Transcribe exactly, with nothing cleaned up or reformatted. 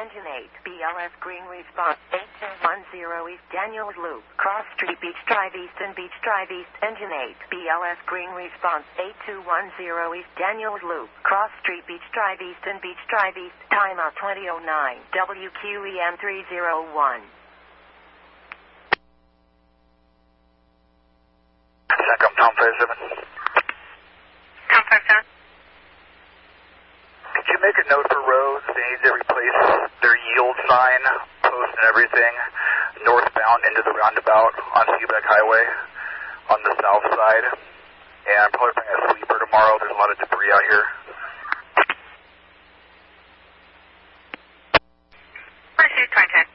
Engine eight, B L S green response, eight two one zero East Daniels Loop, Cross Street, Beach Drive East and Beach Drive East, Engine eight, B L S green response, eight two one zero East Daniels Loop, Cross Street, Beach Drive East and Beach Drive East, timeout twenty oh nine, W Q E M three oh one. Second, Tom five seven. Tom five seven. Could you make a note for Rose? They need to replace their yield sign, post and everything, northbound into the roundabout on Quebec Highway on the south side. And I'm probably bringing a sweeper tomorrow. There's a lot of debris out here. Proceed, twenty ten.